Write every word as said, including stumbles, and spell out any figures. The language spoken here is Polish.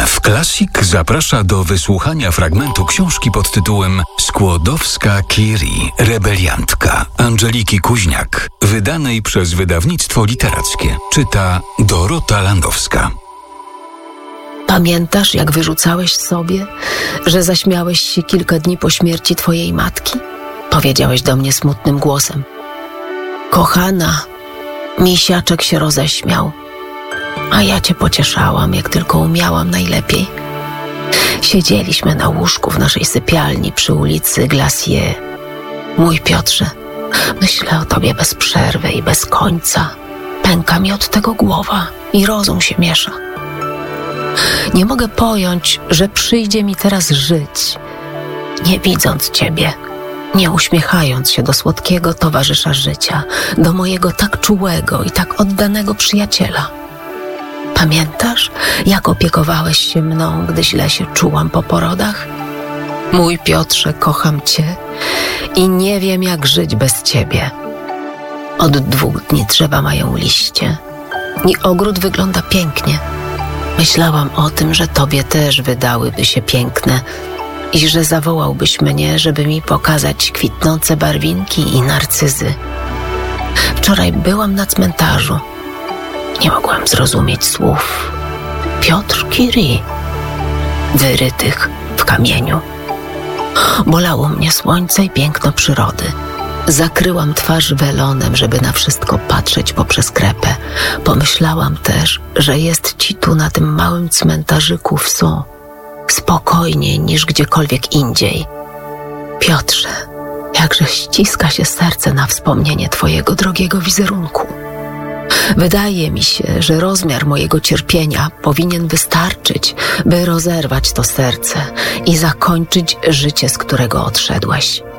R F Classic zaprasza do wysłuchania fragmentu książki pod tytułem Skłodowska-Curie, rebeliantka Angeliki Kuźniak, wydanej przez wydawnictwo literackie. Czyta Dorota Landowska. Pamiętasz, jak wyrzucałeś sobie, że zaśmiałeś się kilka dni po śmierci twojej matki? Powiedziałeś do mnie smutnym głosem. Kochana, misiaczek się roześmiał, a ja cię pocieszałam, jak tylko umiałam najlepiej. Siedzieliśmy na łóżku w naszej sypialni przy ulicy Glacier. Mój Piotrze, myślę o tobie bez przerwy i bez końca. Pęka mi od tego głowa i rozum się miesza. Nie mogę pojąć, że przyjdzie mi teraz żyć, nie widząc ciebie, nie uśmiechając się do słodkiego towarzysza życia, do mojego tak czułego i tak oddanego przyjaciela. Pamiętasz, jak opiekowałeś się mną, gdy źle się czułam po porodach? Mój Piotrze, kocham cię i nie wiem, jak żyć bez ciebie. Od dwóch dni drzewa mają liście i ogród wygląda pięknie. Myślałam o tym, że tobie też wydałyby się piękne i że zawołałbyś mnie, żeby mi pokazać kwitnące barwinki i narcyzy. Wczoraj byłam na cmentarzu. Nie mogłam zrozumieć słów Piotr Curie wyrytych w kamieniu. Bolało mnie słońce i piękno przyrody. Zakryłam twarz welonem, żeby na wszystko patrzeć poprzez krepę. Pomyślałam też, że jest ci tu na tym małym cmentarzyku w Sceaux spokojniej niż gdziekolwiek indziej. Piotrze, jakże ściska się serce na wspomnienie twojego drogiego wizerunku. Wydaje mi się, że rozmiar mojego cierpienia powinien wystarczyć, by rozerwać to serce i zakończyć życie, z którego odszedłeś.